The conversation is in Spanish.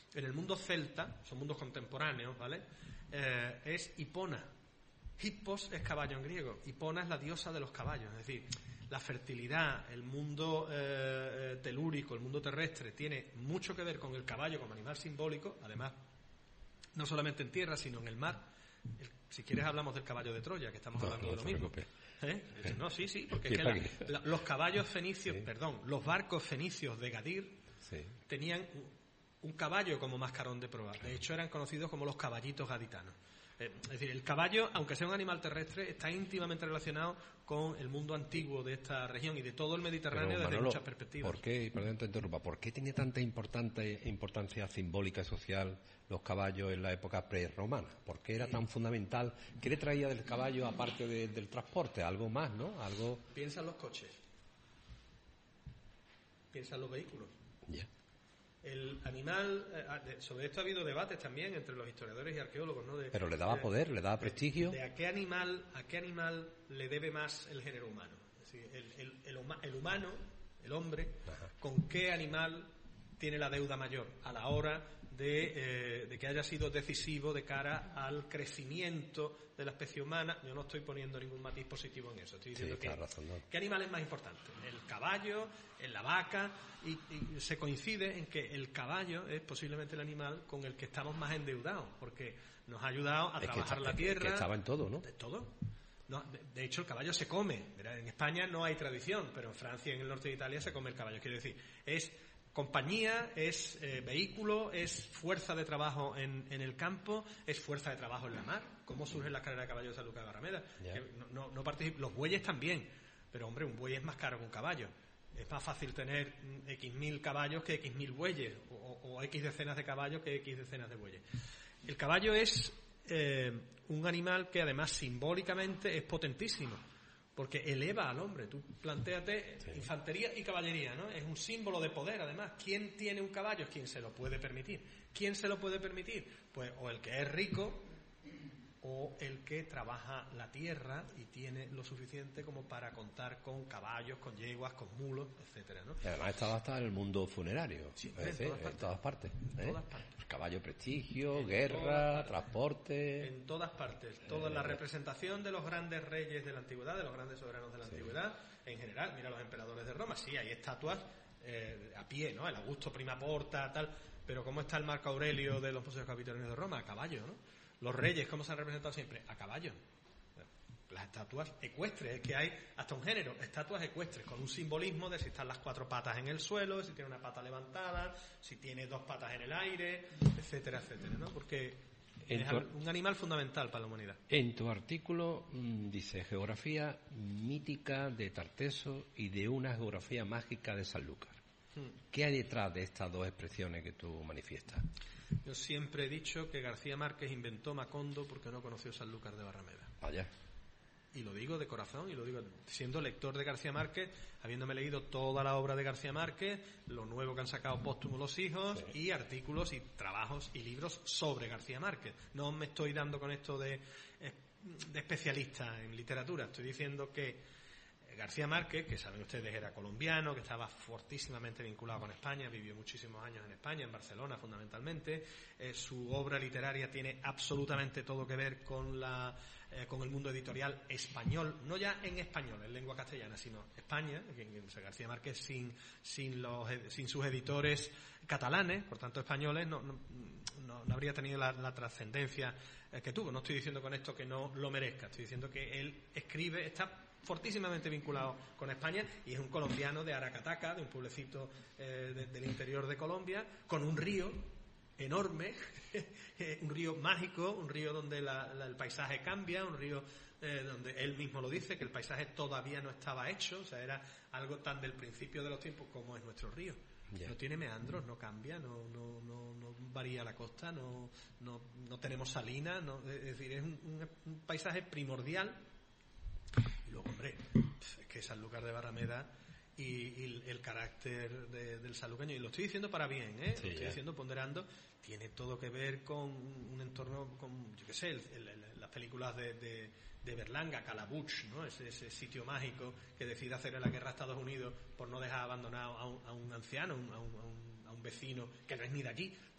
en el mundo celta, son mundos contemporáneos, ¿vale? Es Hipona. Hippos es caballo en griego, Hipona es la diosa de los caballos, es decir, la fertilidad, el mundo telúrico, el mundo terrestre, tiene mucho que ver con el caballo como animal simbólico, además, no solamente en tierra, sino en el mar. Si quieres hablamos del caballo de Troya, que estamos hablando de lo mismo. No, sí, porque es que los caballos fenicios, los barcos fenicios de Gadir tenían un caballo como mascarón de proa. De hecho, eran conocidos como los caballitos gaditanos. Es decir, el caballo, aunque sea un animal terrestre, está íntimamente relacionado con el mundo antiguo de esta región y de todo el Mediterráneo. Pero, Manolo, desde muchas perspectivas. ¿Por qué, perdón te interrumpa, por qué tiene tanta importancia simbólica y social los caballos en la época prerromana? ¿Por qué era tan fundamental? ¿Qué le traía del caballo aparte del transporte? Algo más, ¿no? Algo. Piensa en los coches. Piensa en los vehículos. Ya. El animal, sobre esto ha habido debates también entre los historiadores y arqueólogos, ¿no? Pero le daba poder, le daba prestigio. ¿A qué animal le debe más el género humano? Es decir, el humano, el hombre, ¿con qué animal tiene la deuda mayor a la hora de que haya sido decisivo de cara al crecimiento de la especie humana? Yo no estoy poniendo ningún matiz positivo en eso. Estoy diciendo ¿qué animal es más importante? El caballo, la vaca, y se coincide en que el caballo es posiblemente el animal con el que estamos más endeudados, porque nos ha ayudado a trabajar la tierra. Que estaba en todo, ¿no? De todo. No, de hecho, el caballo se come. En España no hay tradición, pero en Francia y en el norte de Italia se come el caballo. Quiero decir, es compañía, es vehículo, es fuerza de trabajo en el campo, es fuerza de trabajo en la mar. ¿Cómo surge la carrera de caballos de Sanlúcar de Barrameda? No participan. Los bueyes también, pero hombre, un buey es más caro que un caballo. Es más fácil tener X mil caballos que X mil bueyes, o X decenas de caballos que X decenas de bueyes. El caballo es un animal que además simbólicamente es potentísimo, porque eleva al hombre. Tú plantéate infantería y caballería, ¿no? Es un símbolo de poder, además. ¿Quién tiene un caballo? Es quien se lo puede permitir. ¿Quién se lo puede permitir? Pues o el que es rico o el que trabaja la tierra y tiene lo suficiente como para contar con caballos, con yeguas, con mulos, etcétera, ¿no? Y además estaba hasta en el mundo funerario, en todas partes. En todas partes. El caballo prestigio, guerra, transporte. En todas partes. Toda la representación de los grandes reyes de la antigüedad, de los grandes soberanos de la antigüedad, en general. Mira los emperadores de Roma, sí, hay estatuas a pie, ¿no? El Augusto Prima Porta, tal. Pero ¿cómo está el Marco Aurelio de los museos capitolinos de Roma? A caballo, ¿no? Los reyes, ¿cómo se han representado siempre? A caballo. Las estatuas ecuestres, es que hay hasta un género, estatuas ecuestres, con un simbolismo de si están las cuatro patas en el suelo, si tiene una pata levantada, si tiene dos patas en el aire, etcétera, etcétera, ¿no? Porque es un animal fundamental para la humanidad. En tu artículo dice geografía mítica de Tarteso y de una geografía mágica de Sanlúcar. ¿Qué hay detrás de estas dos expresiones que tú manifiestas? Yo siempre he dicho que García Márquez inventó Macondo porque no conoció Sanlúcar de Barrameda. Vaya. Y lo digo de corazón, y lo digo siendo lector de García Márquez, habiéndome leído toda la obra de García Márquez, lo nuevo que han sacado póstumo los hijos, y artículos y trabajos y libros sobre García Márquez. No me estoy dando con esto de especialista en literatura, estoy diciendo que García Márquez, que saben ustedes era colombiano, que estaba fortísimamente vinculado con España, vivió muchísimos años en España, en Barcelona fundamentalmente, su obra literaria tiene absolutamente todo que ver con el mundo editorial español, no ya en español, en lengua castellana, sino España, García Márquez sin sus editores catalanes, por tanto españoles, no habría tenido la trascendencia que tuvo. No estoy diciendo con esto que no lo merezca, estoy diciendo que él escribe, está fortísimamente vinculado con España y es un colombiano de Aracataca, de un pueblecito del interior de Colombia, con un río enorme, un río mágico, un río donde el paisaje cambia, un río donde él mismo lo dice, que el paisaje todavía no estaba hecho, o sea, era algo tan del principio de los tiempos como es nuestro río. No tiene meandros, no cambia, no varía la costa, no tenemos salinas, es decir, es un paisaje primordial. Y luego, hombre, es que Sanlúcar de Barrameda y el carácter del sanluqueño, y lo estoy diciendo para bien, lo estoy diciendo ponderando, tiene todo que ver con un entorno, con, yo qué sé, las películas de Berlanga, Calabuch, ¿no? Ese sitio mágico que decide hacerle la guerra a Estados Unidos por no dejar abandonado a un anciano, a un vecino que no es ni de allí,